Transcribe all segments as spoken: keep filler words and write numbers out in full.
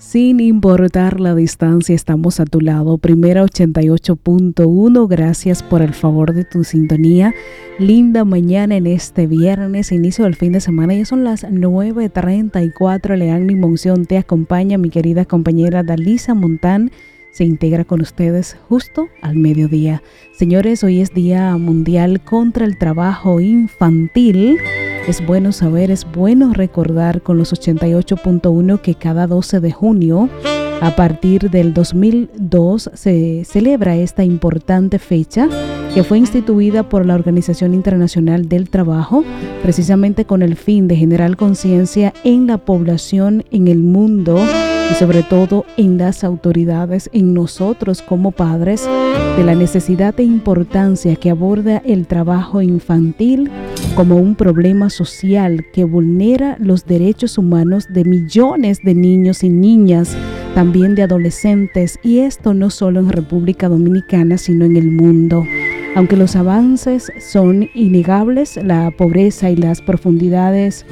Sin importar la distancia, estamos a tu lado. Primera ochenta y ocho punto uno. Gracias por el favor de tu sintonía. Linda mañana en este viernes, inicio del fin de semana. Ya son las nueve treinta y cuatro. Leanni Monción te acompaña. Mi querida compañera Dalisa Montán se integra con ustedes justo al mediodía. Señores, hoy es Día Mundial contra el Trabajo Infantil. Es bueno saber, es bueno recordar con los ochenta y ocho punto uno que cada doce de junio, a partir del dos mil dos, se celebra esta importante fecha que fue instituida por la Organización Internacional del Trabajo, precisamente con el fin de generar conciencia en la población, en el mundo y sobre todo en las autoridades, en nosotros como padres, de la necesidad e importancia que aborda el trabajo infantil como un problema social que vulnera los derechos humanos de millones de niños y niñas, también de adolescentes, y esto no solo en República Dominicana, sino en el mundo. Aunque los avances son innegables, la pobreza y las profundidades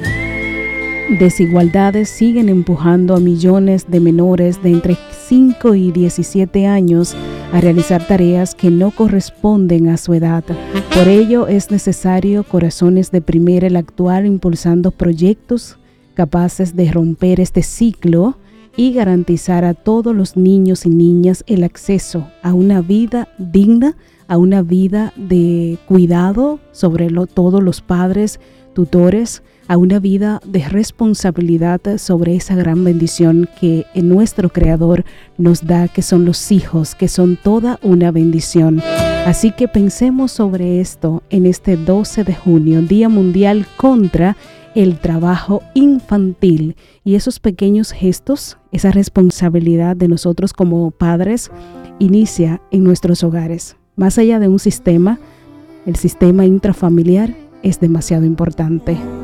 desigualdades siguen empujando a millones de menores de entre cinco y diecisiete años a realizar tareas que no corresponden a su edad. Por ello es necesario, corazones de primera, el actuar impulsando proyectos capaces de romper este ciclo y garantizar a todos los niños y niñas el acceso a una vida digna, a una vida de cuidado, sobre lo, todos los padres, tutores, a una vida de responsabilidad sobre esa gran bendición que nuestro Creador nos da, que son los hijos, que son toda una bendición. Así que pensemos sobre esto en este doce de junio, Día Mundial contra el Trabajo Infantil, y esos pequeños gestos, esa responsabilidad de nosotros como padres, inicia en nuestros hogares. Más allá de un sistema, el sistema intrafamiliar es demasiado importante.